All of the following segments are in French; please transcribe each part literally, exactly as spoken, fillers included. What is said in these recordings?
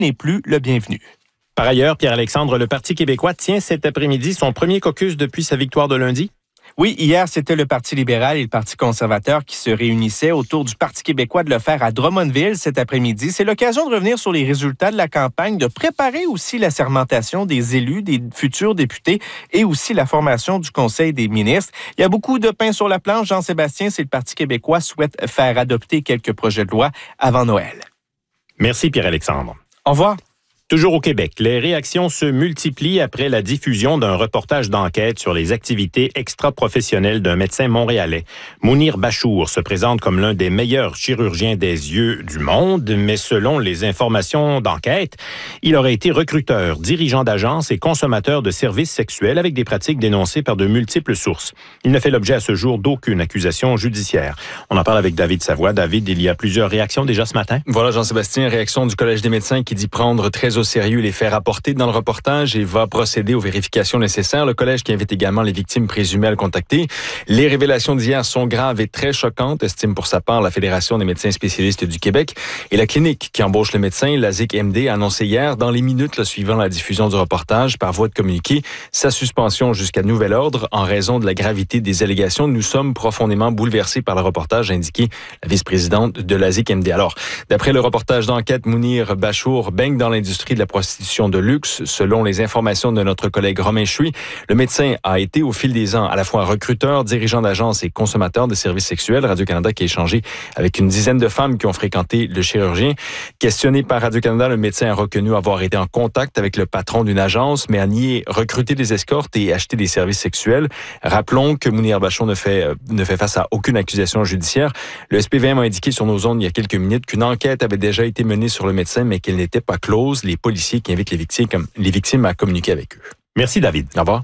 n'est plus le bienvenu. Par ailleurs, Pierre-Alexandre, le Parti québécois tient cet après-midi son premier caucus depuis sa victoire de lundi. Oui, hier, c'était le Parti libéral et le Parti conservateur qui se réunissaient autour du Parti québécois de le faire à Drummondville cet après-midi. C'est l'occasion de revenir sur les résultats de la campagne, de préparer aussi la sermentation des élus, des futurs députés et aussi la formation du Conseil des ministres. Il y a beaucoup de pain sur la planche. Jean-Sébastien, c'est le Parti québécois souhaite faire adopter quelques projets de loi avant Noël. Merci, Pierre-Alexandre. Au revoir. Toujours au Québec, les réactions se multiplient après la diffusion d'un reportage d'enquête sur les activités extra-professionnelles d'un médecin montréalais. Mounir Bachour se présente comme l'un des meilleurs chirurgiens des yeux du monde, mais selon les informations d'enquête, il aurait été recruteur, dirigeant d'agence et consommateur de services sexuels avec des pratiques dénoncées par de multiples sources. Il ne fait l'objet à ce jour d'aucune accusation judiciaire. On en parle avec David Savoie. David, il y a plusieurs réactions déjà ce matin. Voilà, Jean-Sébastien, réaction du Collège des médecins qui dit prendre très au sérieux les faits rapportés dans le reportage et va procéder aux vérifications nécessaires. Le collège qui invite également les victimes présumées à le contacter. Les révélations d'hier sont graves et très choquantes, estime pour sa part la Fédération des médecins spécialistes du Québec. Et la clinique qui embauche le médecin, la Z I C M D, a annoncé hier, dans les minutes là, suivant la diffusion du reportage, par voie de communiqué, sa suspension jusqu'à nouvel ordre en raison de la gravité des allégations. Nous sommes profondément bouleversés par le reportage, a indiqué la vice-présidente de la Z I C M D. Alors, d'après le reportage d'enquête, Mounir Bachour baigne dans l'industrie de la prostitution de luxe. Selon les informations de notre collègue Romain Chui, le médecin a été au fil des ans à la fois recruteur, dirigeant d'agence et consommateur de services sexuels. Radio-Canada qui a échangé avec une dizaine de femmes qui ont fréquenté le chirurgien. Questionné par Radio-Canada, le médecin a reconnu avoir été en contact avec le patron d'une agence, mais a nié recruter des escortes et acheter des services sexuels. Rappelons que Mounir Bachour ne fait, ne fait face à aucune accusation judiciaire. Le S P V M a indiqué sur nos ondes il y a quelques minutes qu'une enquête avait déjà été menée sur le médecin, mais qu'elle n'était pas close. Les policiers qui invitent les victimes, les victimes à communiquer avec eux. Merci, David. Au revoir.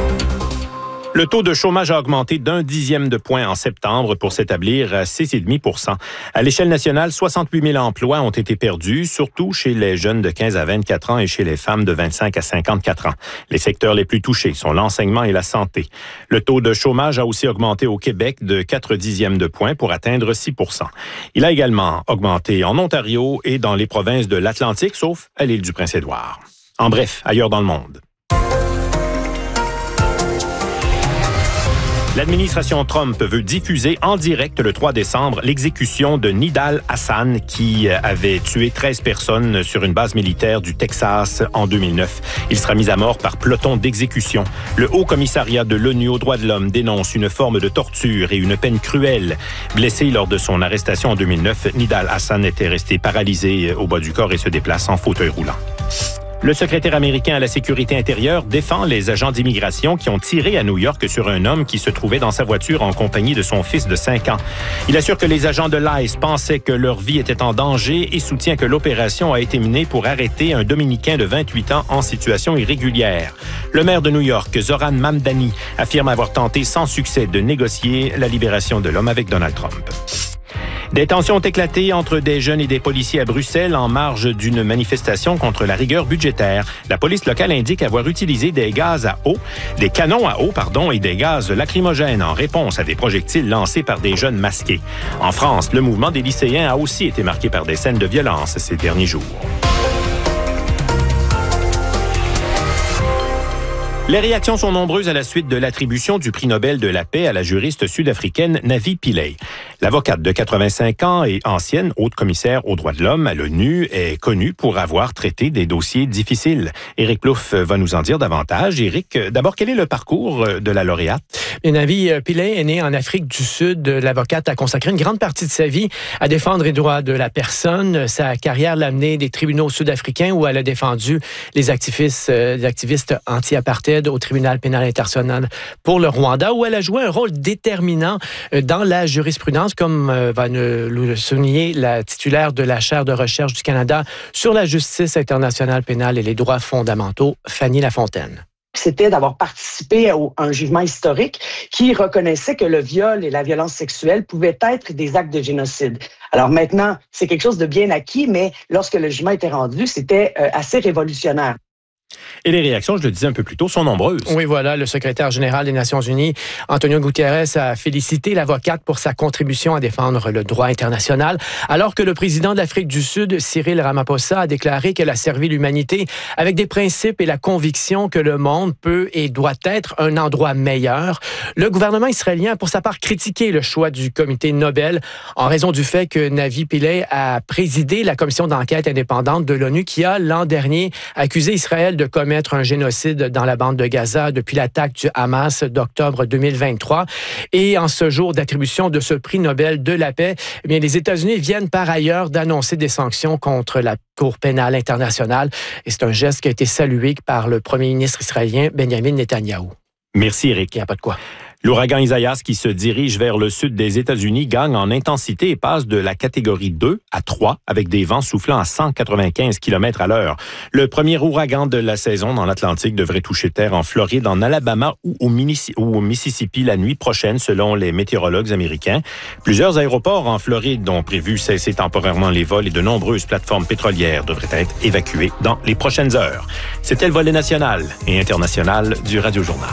Le taux de chômage a augmenté d'un dixième de point en septembre pour s'établir à six virgule cinq pour cent. À l'échelle nationale, soixante-huit mille emplois ont été perdus, surtout chez les jeunes de quinze à vingt-quatre ans et chez les femmes de vingt-cinq à cinquante-quatre ans. Les secteurs les plus touchés sont l'enseignement et la santé. Le taux de chômage a aussi augmenté au Québec de quatre dixièmes de point pour atteindre six pour cent. Il a également augmenté en Ontario et dans les provinces de l'Atlantique, sauf à l'île du Prince-Édouard. En bref, ailleurs dans le monde. L'administration Trump veut diffuser en direct le trois décembre l'exécution de Nidal Hasan qui avait tué treize personnes sur une base militaire du Texas en deux mille neuf. Il sera mis à mort par peloton d'exécution. Le Haut Commissariat de l'ONU aux droits de l'homme dénonce une forme de torture et une peine cruelle. Blessé lors de son arrestation en deux mille neuf, Nidal Hasan était resté paralysé au bas du corps et se déplace en fauteuil roulant. Le secrétaire américain à la sécurité intérieure défend les agents d'immigration qui ont tiré à New York sur un homme qui se trouvait dans sa voiture en compagnie de son fils de cinq ans. Il assure que les agents de l'I C E pensaient que leur vie était en danger et soutient que l'opération a été menée pour arrêter un Dominicain de vingt-huit ans en situation irrégulière. Le maire de New York, Zoran Mamdani, affirme avoir tenté sans succès de négocier la libération de l'homme avec Donald Trump. Des tensions ont éclaté entre des jeunes et des policiers à Bruxelles en marge d'une manifestation contre la rigueur budgétaire. La police locale indique avoir utilisé des gaz à eau, des canons à eau, pardon, et des gaz lacrymogènes en réponse à des projectiles lancés par des jeunes masqués. En France, le mouvement des lycéens a aussi été marqué par des scènes de violence ces derniers jours. Les réactions sont nombreuses à la suite de l'attribution du prix Nobel de la paix à la juriste sud-africaine Navi Pillay. L'avocate de quatre-vingt-cinq ans et ancienne haute commissaire aux droits de l'homme à l'ONU est connue pour avoir traité des dossiers difficiles. Éric Plouffe va nous en dire davantage. Éric, d'abord, quel est le parcours de la lauréate? Et Navi Pillay est née en Afrique du Sud. L'avocate a consacré une grande partie de sa vie à défendre les droits de la personne. Sa carrière l'a menée des tribunaux sud-africains où elle a défendu les activistes, les activistes anti-apartheid au tribunal pénal international pour le Rwanda, où elle a joué un rôle déterminant dans la jurisprudence, comme va le souligner la titulaire de la chaire de recherche du Canada sur la justice internationale pénale et les droits fondamentaux, Fanny Lafontaine. C'était d'avoir participé à un jugement historique qui reconnaissait que le viol et la violence sexuelle pouvaient être des actes de génocide. Alors maintenant, c'est quelque chose de bien acquis, mais lorsque le jugement était rendu, c'était assez révolutionnaire. Et les réactions, je le disais un peu plus tôt, sont nombreuses. Oui, voilà, le secrétaire général des Nations unies, Antonio Guterres, a félicité l'avocate pour sa contribution à défendre le droit international, alors que le président de l'Afrique du Sud, Cyril Ramaphosa, a déclaré qu'elle a servi l'humanité avec des principes et la conviction que le monde peut et doit être un endroit meilleur. Le gouvernement israélien a pour sa part critiqué le choix du comité Nobel en raison du fait que Navi Pillay a présidé la commission d'enquête indépendante de l'ONU qui a, l'an dernier, accusé Israël de commettre un génocide dans la bande de Gaza depuis l'attaque du Hamas d'octobre deux mille vingt-trois. Et en ce jour d'attribution de ce prix Nobel de la paix, eh bien, les États-Unis viennent par ailleurs d'annoncer des sanctions contre la Cour pénale internationale. Et c'est un geste qui a été salué par le premier ministre israélien Benjamin Netanyahou. Merci, Éric. Il n'y a pas de quoi. L'ouragan Isaias, qui se dirige vers le sud des États-Unis, gagne en intensité et passe de la catégorie deux à trois, avec des vents soufflant à cent quatre-vingt-quinze kilomètres à l'heure. Le premier ouragan de la saison dans l'Atlantique devrait toucher terre en Floride, en Alabama ou au, Mini- ou au Mississippi la nuit prochaine, selon les météorologues américains. Plusieurs aéroports en Floride ont prévu cesser temporairement les vols et de nombreuses plateformes pétrolières devraient être évacuées dans les prochaines heures. C'était le volet national et international du Radio Journal.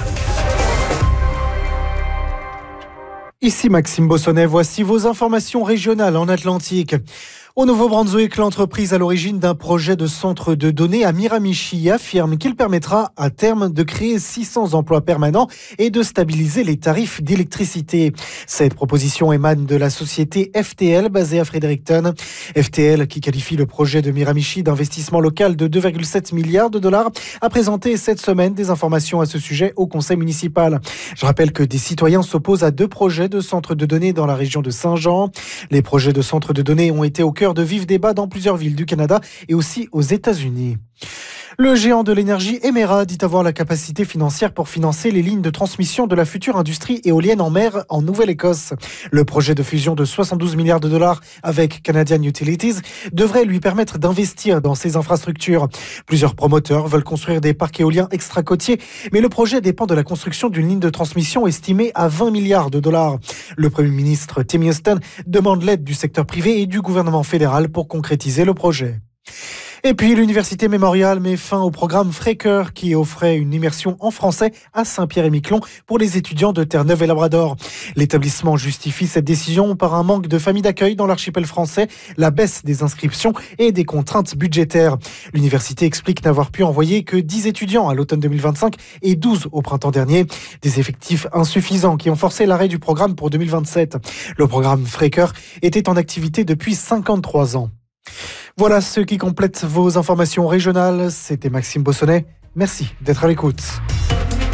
Ici Maxime Bossonnet, voici vos informations régionales en Atlantique. Au Nouveau-Brunswick, l'entreprise à l'origine d'un projet de centre de données à Miramichi affirme qu'il permettra à terme de créer six cents emplois permanents et de stabiliser les tarifs d'électricité. Cette proposition émane de la société F T L basée à Fredericton. F T L, qui qualifie le projet de Miramichi d'investissement local de deux virgule sept milliards de dollars, a présenté cette semaine des informations à ce sujet au conseil municipal. Je rappelle que des citoyens s'opposent à deux projets de centres de données dans la région de Saint-Jean. Les projets de centres de données ont été au cœur de vifs débats dans plusieurs villes du Canada et aussi aux États-Unis. Le géant de l'énergie Emera dit avoir la capacité financière pour financer les lignes de transmission de la future industrie éolienne en mer en Nouvelle-Écosse. Le projet de fusion de soixante-douze milliards de dollars avec Canadian Utilities devrait lui permettre d'investir dans ces infrastructures. Plusieurs promoteurs veulent construire des parcs éoliens extra-côtiers, mais le projet dépend de la construction d'une ligne de transmission estimée à vingt milliards de dollars. Le Premier ministre Tim Houston demande l'aide du secteur privé et du gouvernement fédéral pour concrétiser le projet. Et puis, l'Université Mémorial met fin au programme Frecker qui offrait une immersion en français à Saint-Pierre-et-Miquelon pour les étudiants de Terre-Neuve et Labrador. L'établissement justifie cette décision par un manque de familles d'accueil dans l'archipel français, la baisse des inscriptions et des contraintes budgétaires. L'université explique n'avoir pu envoyer que dix étudiants à l'automne deux mille vingt-cinq et douze au printemps dernier. Des effectifs insuffisants qui ont forcé l'arrêt du programme pour deux mille vingt-sept. Le programme Frecker était en activité depuis cinquante-trois ans. Voilà ce qui complète vos informations régionales. C'était Maxime Bossonnet. Merci d'être à l'écoute.